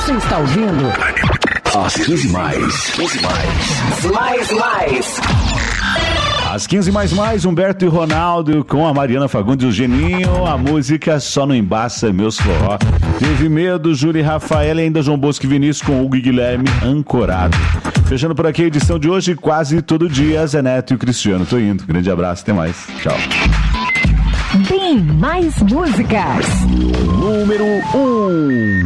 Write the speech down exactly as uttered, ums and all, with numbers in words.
Você está ouvindo Às quinze mais. quinze mais. Mais Mais. Às quinze mais mais, Humberto e Ronaldo com a Mariana Fagundes e o Geninho. A música Só Não Embaça Meus Forró. Teve Medo, Júlia e Rafael e ainda João Bosco e Vinícius com Hugo e Guilherme, Ancorado. Fechando por aqui a edição de hoje, quase todo dia, Zé Neto e o Cristiano. Tô indo. Grande abraço, até mais. Tchau. Bem Mais Músicas. Número um.